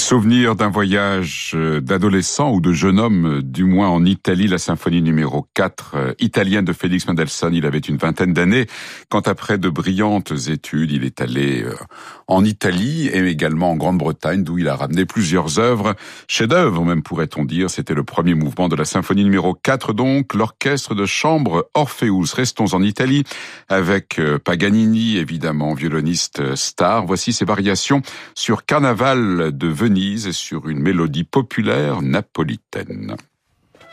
Souvenir d'un voyage d'adolescent ou de jeune homme, du moins en Italie, la symphonie numéro 4 italienne de Félix Mendelssohn. Il avait une vingtaine d'années quand, après de brillantes études, il est allé en Italie et également en Grande-Bretagne, d'où il a ramené plusieurs œuvres, chefs-d'œuvre même pourrait-on dire. C'était le premier mouvement de la symphonie numéro 4, donc l'orchestre de chambre Orpheus. Restons en Italie avec Paganini, évidemment, violoniste star. Voici ses variations sur Carnaval de Venise et sur une mélodie populaire napolitaine.